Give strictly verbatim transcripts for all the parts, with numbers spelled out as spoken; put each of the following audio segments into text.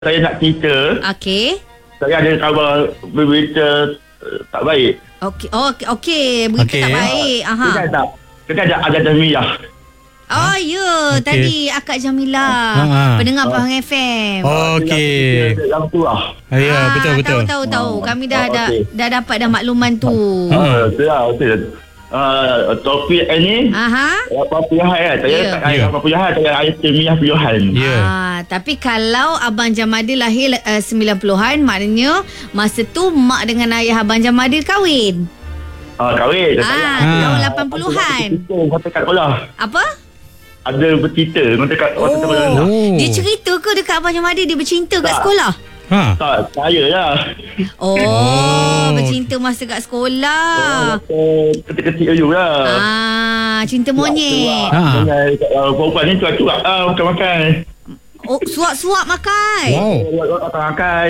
Saya nak cerita. Okey. Saya ada khabar berita uh, tak baik. Okey. Oh, okey, okey. Berita Okey. tak baik. Aha. Kita tak. Kita ada ada Jamiyah. Oh, ya. Okey. Tadi Akak Jamila. Ha. Pendengar Pahang F M. Oh, okey. Yang tu lah. Ya, Ah, betul betul. Tahu tahu tahu. Ah, Kami dah ah, dah, okey. dah dapat dah makluman tu. Ah, betul lah, betul. Uh, topik ini Aha. apa pilihan kan? Saya Ya. tak Ya. ada apa pilihan, saya ada Jamiyah pilihan. Ya. Ah, tapi kalau Abang Jamadil lahir uh, sembilan puluhan, maknanya masa tu mak dengan ayah Abang Jamadil kahwin. Ah, kahwin. Ah, Ah. tahun lapan puluhan. Kata kat sekolah. Apa? Ada bercerita kata kat waktu sekolah. Oh. Dia cerita ke dekat Abang Jamadil dia bercinta kat Tak. sekolah? Ha. Tak, saya lah. Oh, Oh. bercinta masa kat sekolah. Kecil-kecil dulu lah. Ah, cinta monyet. Ha. Dengan uh, perempuan ni cuak-cuak ah, makan-makan. Oh, suap-suap makan. Wow. Makan-makan.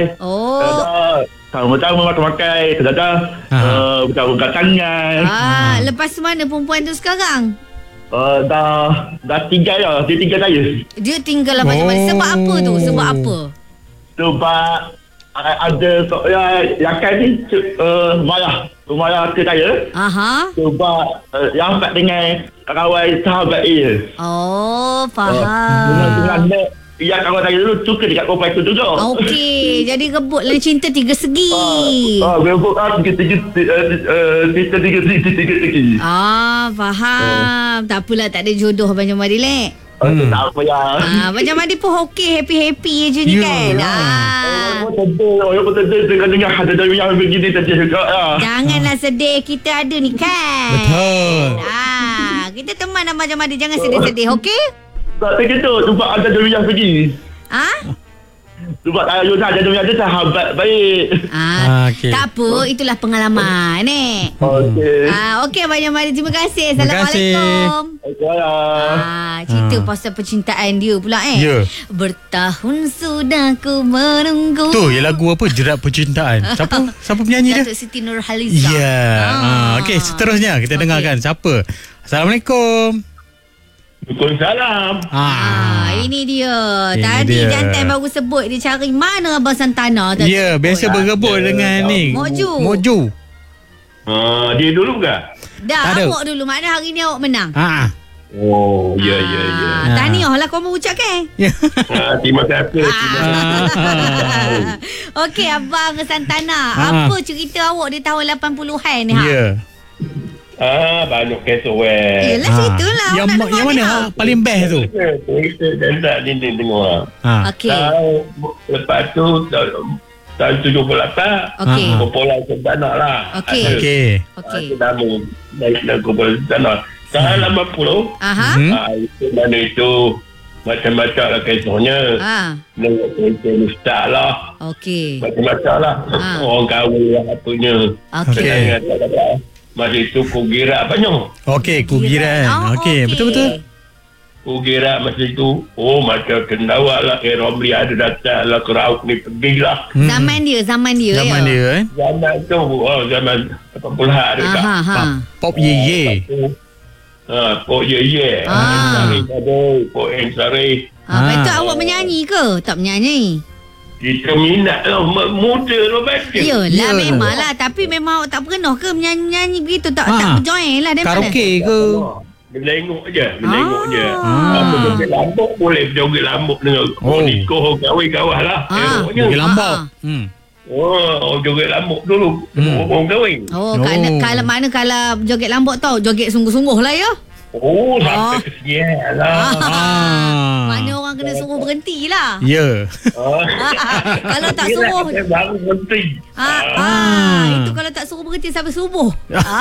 Oh. Pertama-tama makan-makan. Terdadak Ha. uh, buka-buka tangan. Ah, lepas tu mana perempuan tu sekarang? Uh, dah dah tinggal lah. Dia tinggal saya. Dia tinggal Abang Oh. Jamadil. Sebab apa tu? Sebab apa? Sebab uh, ada uh, yang kan ni uh, marah. Marah ke saya. Aha. Sebab uh, yang empat dengan kawan sahabat dia. Oh, Dengan faham. dengan yang kawan saya dulu suka dekat perempuan tu juga. Okey, jadi rebutlah cinta tiga segi. Ah, berebut ah tiga tiga tiga tiga tiga tiga tiga. Ah, faham. Tak apalah, tak ada jodoh Abang Jamadil, eh. Hmm. Tak apa ya. Ah, Abang Jamadil pun okey, happy-happy je ni Ya, kan. ya. Ah. Oh, tentu, oh, tentu dengan dengar ada dari yang begini tadi juga lah. Janganlah sedih, kita ada ni kan. Betul. Ah, kita teman Abang Jamadil, jangan sedih-sedih, okey? Tak terkejut sebab ada dari yang pergi. Ah? Sebab saya Yuna ada dari ada sahabat baik. Ah, Ah, okey. tak apa, itulah pengalaman, eh. Okey. Ah, okey Abang Jamadil, terima kasih. Terima kasih. Assalamualaikum. Okey lah. Ah, cerita Ah. pasal percintaan dia pula, eh. Ya. Bertahun sudah ku menunggu. Tu yang lagu apa? Jerat Percintaan. Siapa? Siapa penyanyi dia? Datuk Siti Nurhaliza. Ya. Ah. Okey, seterusnya kita Okey. dengarkan siapa. Assalamualaikum. Waalaikumsalam. Ah, ini dia. Ini Tadi dia. jantan baru sebut dia cari mana Abang Santana tadi. Ya, biasa Oh, berebut Ya. dengan ni. Moju. Moju. Ah, dia dulu ke? Dah, Tak ada. awak dulu. Mana hari ni awak menang? Ha. Oh, ya ya ya. Ah, Ya. tahniah lah kau mengucapkan. Ya. Ah, terima kasih. Terima kasih. Okey, Abang Santana. Ah. Apa cerita awak di tahun lapan puluhan ni? Ha? Ya. Ah, banyak kesok weh. Yelah, Ha. cerita lah. Yang, Awak nak ma- dengar yang mana ni, ha? ha? Paling best tu? Cerita dan tak dinding dengar. Ha. Okey. Tahu, lepas tu tahun tahun tujuh puluh lapan. Okey. Ah. Kumpulan Sentanak lah. Okey. Ada. Okey. Okey. Ada nama dari dari kumpulan Sentanak. Tahun lapan puluh. Aha. Hmm. Ah, itu mana itu macam-macam lah kisahnya. Ah. Dengan cerita ustaz lah. Okey. Macam-macam lah. Ah. Orang kahwin lah punya. Okey. Okey. Dengan tak-tak. Masa itu kugira banyak. Okey, kugiran. Oh, Okey, betul-betul. Kugira masa itu. Oh macam kendawak lah. Eh Romli ada datang lah. Kerauk ni pergilah. Hmm. Zaman dia, zaman dia. Zaman ya? dia eh. Zaman tu. Oh zaman lapan puluhan ada tak. Aha, ha. Pop ye ye. Ha, Pok Ye Ye. Ah. Sari ada. Pok En Sari. Ah, Lepas tu Ah. awak menyanyi ke? Tak menyanyi? Kita minat lah. M- Muda lah baca. Yelah, Ya. memang lah. Tapi memang awak tak pernah ke menyanyi-nyanyi begitu? Tak, Ah. tak berjoin lah. Daripada Karaoke ke? Menengok je. Menengok Ah. je. Ah. Apa joget lambuk boleh. Joget lambuk dengan Oh. oh. Niko kawan-kawan lah. Ah. Tengoknya. Joget lambok. Ah. Hmm. Oh, joget lambuk dulu. Hmm. Orang kahwin. Oh, Oh. Kalau, kalau mana kalau joget lambok tau, joget sungguh-sungguh lah ya. Oh, Ah. sampai kesian lah. Ah. Mana orang kena suruh berhenti lah. Ya. Ah. Kalau tak suruh. Saya baru berhenti. Ah, ah. Ah. Itu kalau tak suruh berhenti sampai subuh.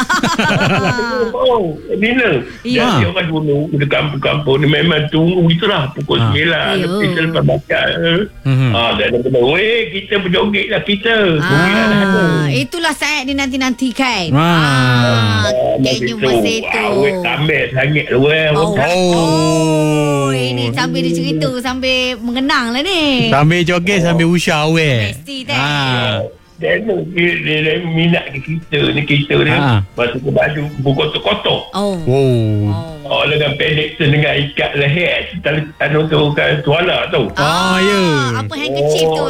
Oh, bila? Ya. Jadi orang dulu di kampung-kampung ni memang tunggu itulah pukul Ah. sembilan. Ya. Lebih selepas baca. Mhm. Ah, dan kena, weh, kita berjoget lah kita. Sembilan dah ada. Ah, itulah saat dinanti-nantikan. Ah. Ah, kayaknya masa itu. Awet tambah sangat lu eh. Oh. Oh. Ini sambil dia cerita sambil mengenang lah ni. Sambil joget sambil usah weh. Mesti tak. Ah. Dia tu dia, dia, dia minat ke kita ni kita ni Ha. masa ke baju berkotok-kotok. Oh. Oh. Oh. Oh, lengan pendek tu dengan ikat leher tali anu tu kan tuala tu. Ah, ya. Apa handkerchief tu?